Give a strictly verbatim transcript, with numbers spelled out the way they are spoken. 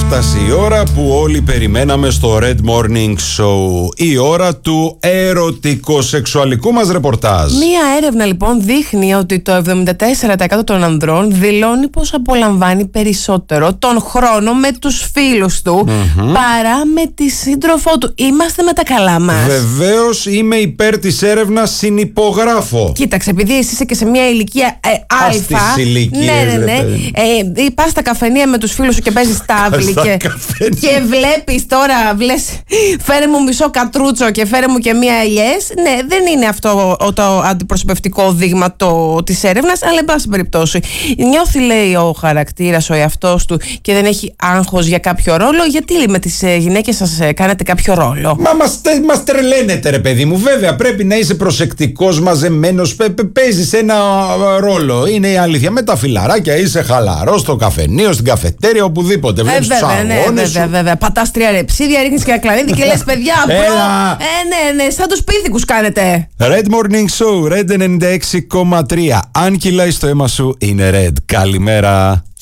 Έφτασε η ώρα που όλοι περιμέναμε στο Red Morning Show. Η ώρα του ερωτικο-σεξουαλικού μας ρεπορτάζ. Μία έρευνα λοιπόν δείχνει ότι το εβδομήντα τέσσερα τοις εκατό των ανδρών δηλώνει πως απολαμβάνει περισσότερο τον χρόνο με τους φίλους του mm-hmm. παρά με τη σύντροφό του. Είμαστε με τα καλά μας. Βεβαίως είμαι υπέρ της έρευνας, συνυπογράφω. Κοίταξε, επειδή εσύ είσαι και σε μια ηλικία ε, αλφα. Στις ηλικίες, ναι, ναι, ναι. Ε, πας στα καφενεία με τους φίλους σου και παίζεις τάβλη και, και βλέπεις τώρα, βλες, φέρε μου μισό κατρούτσο και φέρε μου και μία ελιές. Ναι, δεν είναι αυτό το αντιπροσωπευτικό δείγμα το, της έρευνας, αλλά εν πάση περιπτώσει. Νιώθει, λέει, ο χαρακτήρας, ο εαυτός του και δεν έχει άγχος για κάποιο ρόλο. Γιατί με τις γυναίκες σας κάνετε κάποιο ρόλο? Μα μας, μας τρελαίνετε, ρε παιδί μου. Βέβαια, πρέπει να είσαι προσεκτικός, μαζεμένος. Παίζεις ένα ρόλο. Είναι η αλήθεια. Με τα φιλαράκια είσαι χαλαρός στο καφενείο, στην καφετέρια, οπουδήποτε. Βλέπεις τους αγώνες. Ναι, βέβαια, βέβαια. Πατάς τρία ρεψίδια, ρίχνεις και ένα κλαρίνι και λες, παιδιά, μπρο. Ε, ναι, ναι, σαν τους πίθηκους κάνετε. Red Morning Show, Red ενενήντα έξι κόμμα τρία. Αν κυλάει στο αίμα σου, είναι Red. Καλημέρα.